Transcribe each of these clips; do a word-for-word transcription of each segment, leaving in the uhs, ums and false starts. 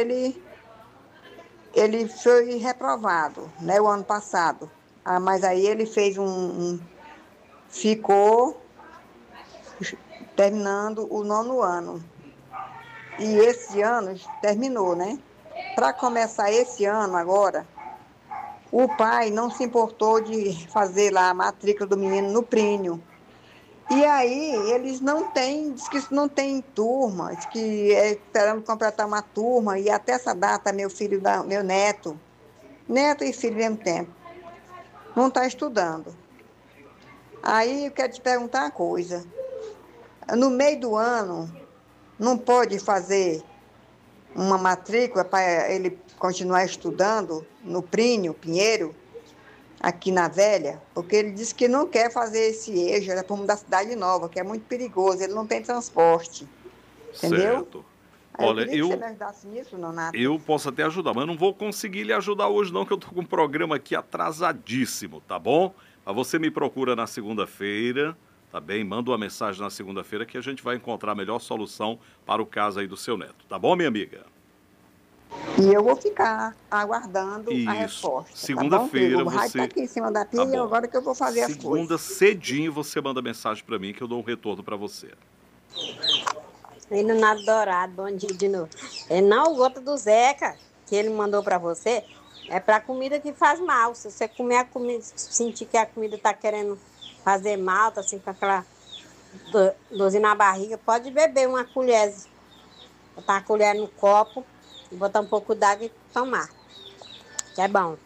ele, ele foi reprovado, né, o ano passado. Ah, mas aí ele fez um, um ficou terminando o nono ano. E esse ano terminou, né? Para começar esse ano agora, o pai não se importou de fazer lá a matrícula do menino no Prínio. E aí eles não têm, diz que não tem turma, diz que é esperando completar uma turma, e até essa data meu filho, meu neto, neto e filho ao mesmo tempo, não está estudando. Aí eu quero te perguntar uma coisa. No meio do ano, não pode fazer uma matrícula para ele continuar estudando no Prínio, Pinheiro, aqui na Velha? Porque ele disse que não quer fazer esse eixo, era para da Cidade Nova, que é muito perigoso, ele não tem transporte. Entendeu? Certo. Aí eu Olha, queria que eu, você me ajudasse nisso, Nonato. eu posso até ajudar, mas não vou conseguir lhe ajudar hoje não, que eu tô com um programa aqui atrasadíssimo, tá bom? Mas você me procura na segunda-feira, tá bem? Manda uma mensagem na segunda-feira que a gente vai encontrar a melhor solução para o caso aí do seu neto, tá bom, minha amiga? E eu vou ficar aguardando Isso. a resposta, Segunda-feira tá bom? O rádio você... tá aqui em cima da pia, Tá e bom. agora que eu vou fazer as Segunda coisas. cedinho você manda mensagem para mim que eu dou um retorno para você. Aí no Nado Dourado, bom dia de novo. É não o gota do Zeca, que ele mandou pra você, é pra comida que faz mal. Se você comer a comida, sentir que a comida tá querendo fazer mal, tá assim com aquela do- dorzinha na barriga, pode beber uma colher, botar a colher no copo, botar um pouco d'água e tomar. Que é bom.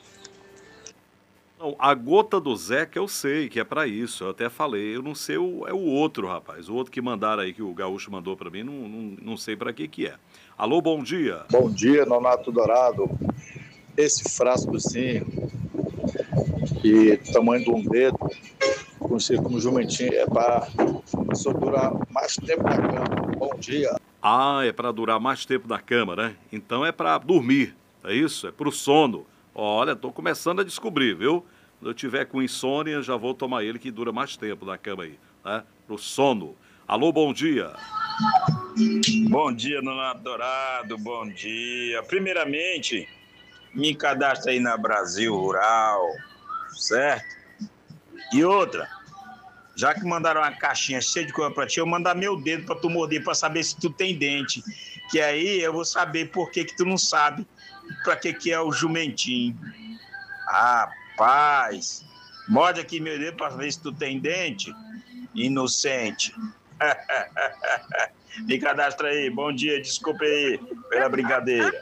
Não, a gota do Zeca eu sei que é pra isso, eu até falei, eu não sei, o, é o outro, rapaz, o outro que mandaram aí, que o Gaúcho mandou pra mim, não, não, não sei pra que que é. Alô, bom dia. Bom dia, Nonato Dourado. Esse frascozinho, que tamanho de um dedo, conhecido como jumentinho, é para só durar mais tempo na cama. Bom dia. Ah, é pra durar mais tempo na cama, né? Então é pra dormir, é isso? É pro sono. Olha, tô começando a descobrir, viu? Quando eu tiver com insônia, já vou tomar ele que dura mais tempo na cama aí, né? Pro sono. Alô, bom dia. Bom dia, Nonato Dourado, bom dia. Primeiramente, me cadastra aí na Brasil Rural, certo? E outra, já que mandaram uma caixinha cheia de coisa pra ti, eu mandar meu dedo pra tu morder pra saber se tu tem dente. Que aí eu vou saber por que que tu não sabe pra que que é o jumentinho. Rapaz, morde aqui meu dedo pra ver se tu tem dente, inocente. Me cadastra aí, bom dia, desculpe aí pela brincadeira.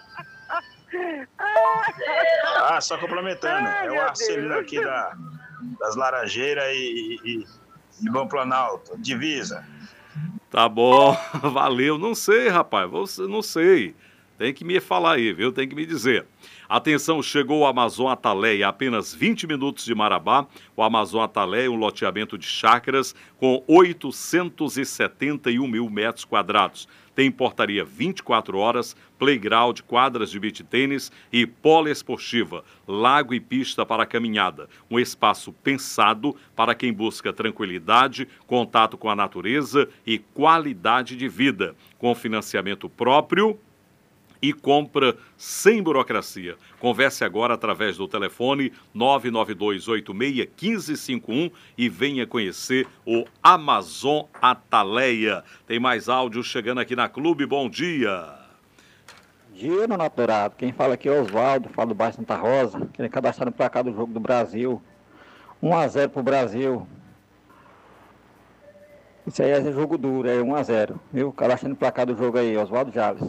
Ah, só complementando, é o Arcelino aqui da, das Laranjeiras e, e, e Bom Planalto, divisa. Tá bom, valeu. Não sei, rapaz, você não sei. Tem que me falar aí, viu? Tem que me dizer. Atenção, chegou o Amazon Ataleia, a apenas vinte minutos de Marabá. O Amazon Ataleia é um loteamento de chácaras com oitocentos e setenta e um mil metros quadrados. Tem portaria vinte e quatro horas, playground, quadras de beach tênis e poliesportiva, lago e pista para caminhada. Um espaço pensado para quem busca tranquilidade, contato com a natureza e qualidade de vida, com financiamento próprio e compra sem burocracia. Converse agora através do telefone nove nove dois oito seis um cinco cinco um e venha conhecer o Amazon Ataleia. Tem mais áudio chegando aqui na Clube. Bom dia. Bom dia, Nonato Dourado. Quem fala aqui é Oswaldo, falo do bairro Santa Rosa, que é cadastrado para cá do jogo do Brasil. um a zero pro Brasil. Isso aí é jogo duro, é um a zero, viu? Cadastrando para cá do jogo aí, Oswaldo Chaves.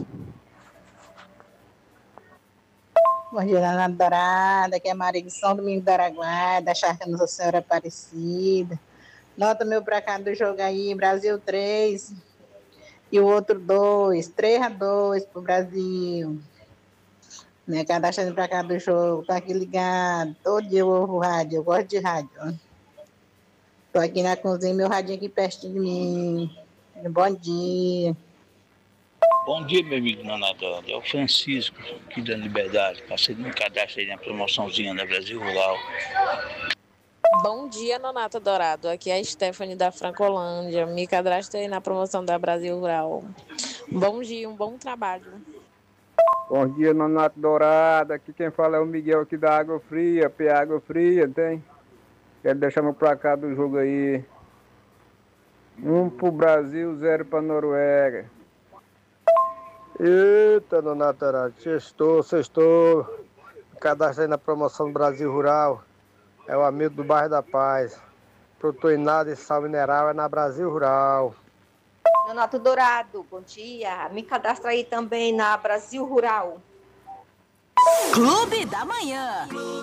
Bom dia, Nonato Dourado, aqui é Maria de São Domingo do Araguaia, da Chácara Nossa Senhora Aparecida. Nota meu pra cá do jogo aí, Brasil três e o outro dois, três a dois pro Brasil. Né, cadastrando pra cá do jogo, tá aqui ligado, todo dia eu ouvo rádio, eu gosto de rádio. Ó. Tô aqui na cozinha, meu radinho aqui perto de mim. Bom dia. Bom dia, meu amigo Nonato. É o Francisco, aqui da Liberdade. Passei no cadastro aí na promoçãozinha da Brasil Rural. Bom dia, Nonato Dourado. Aqui é a Stephanie da Francolândia. Me cadastrei na promoção da Brasil Rural. Bom dia, um bom trabalho. Bom dia, Nonato Dourado. Aqui quem fala é o Miguel aqui da Água Fria, P Água Fria, tem? Quero deixar meu placar do jogo aí. Um pro Brasil, zero pra Noruega. Eita, Nonato Dourado, sextou, sextou. Cadastro aí na promoção do Brasil Rural. É o amigo do bairro da Paz. Produtor em nada e sal mineral é na Brasil Rural. Nonato Dourado, bom dia. Me cadastra aí também na Brasil Rural. Clube da Manhã.